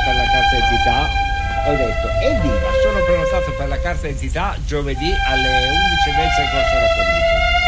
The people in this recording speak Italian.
per la carta d'identità, ho detto evviva, sono prenotato per la carta d'identità giovedì alle 11:30 in Corso Racconigi.